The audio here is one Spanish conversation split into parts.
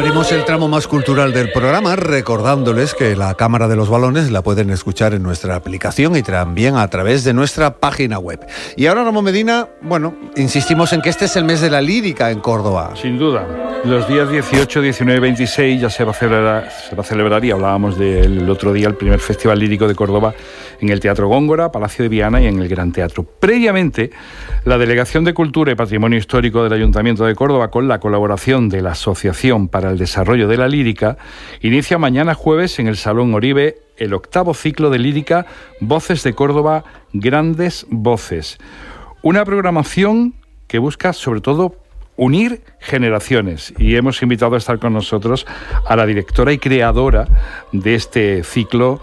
Abrimos el tramo más cultural del programa recordándoles que la Cámara de los Balones la pueden escuchar en nuestra aplicación y también a través de nuestra página web. Y ahora, Ramón Medina, bueno, insistimos en que este es el mes de la lírica en Córdoba. Sin duda. Los días 18, 19 y 26 ya se va a celebrar, y hablábamos del otro día, el primer Festival Lírico de Córdoba en el Teatro Góngora, Palacio de Viana y en el Gran Teatro. Previamente, la Delegación de Cultura y Patrimonio Histórico del Ayuntamiento de Córdoba, con la colaboración de la Asociación para el Desarrollo de la Lírica, inicia mañana jueves en el Salón Oribe el 8º ciclo de lírica Voces de Córdoba, Grandes Voces. Una programación que busca, sobre todo, unir generaciones, y hemos invitado a estar con nosotros a la directora y creadora de este ciclo,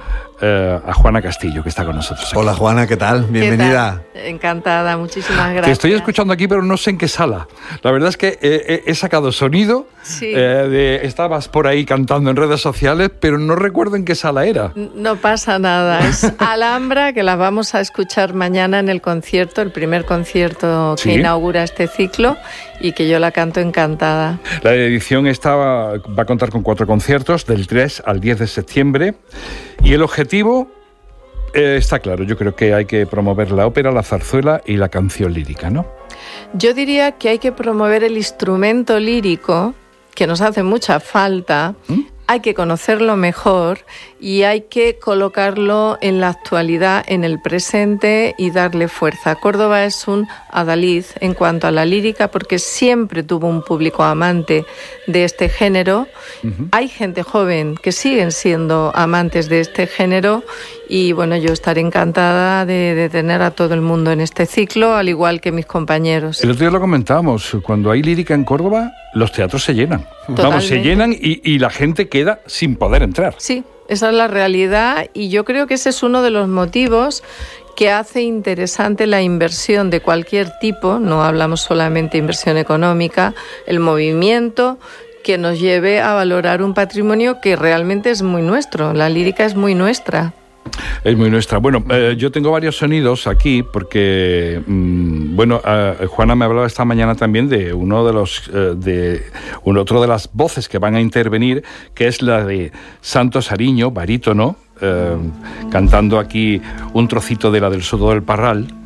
a Juana Castillo, que está con nosotros aquí. Hola Juana, ¿qué tal? Bienvenida. ¿Qué tal? Encantada, muchísimas gracias. Te estoy escuchando aquí, pero no sé en qué sala. La verdad es que he sacado sonido, sí. Estabas por ahí cantando en redes sociales, pero no recuerdo en qué sala era. No pasa nada, es Alhambra, que la vamos a escuchar mañana en el concierto, el primer concierto que inaugura este ciclo, y que yo la canto encantada. La edición esta va a contar con 4 conciertos, del 3 al 10 de septiembre, y el objetivo está claro. Yo creo que hay que promover la ópera, la zarzuela y la canción lírica, ¿no? Yo diría que hay que promover el instrumento lírico, que nos hace mucha falta. Hay que conocerlo mejor y hay que colocarlo en la actualidad, en el presente, y darle fuerza. Córdoba es un adalid en cuanto a la lírica, porque siempre tuvo un público amante de este género. Hay gente joven que siguen siendo amantes de este género, y bueno, yo estaré encantada de tener a todo el mundo en este ciclo, al igual que mis compañeros. El otro día lo comentábamos, cuando hay lírica en Córdoba, los teatros se llenan. Totalmente. Vamos, se llenan y la gente queda sin poder entrar. Sí, esa es la realidad, y yo creo que ese es uno de los motivos que hace interesante la inversión de cualquier tipo. No hablamos solamente de inversión económica, el movimiento que nos lleve a valorar un patrimonio que realmente es muy nuestro. La lírica es muy nuestra. Es muy nuestra. Bueno, yo tengo varios sonidos aquí porque, Juana me hablaba esta mañana también de otro de las voces que van a intervenir, que es la de Santos Ariño, barítono, cantando aquí un trocito de la del Soto del Parral,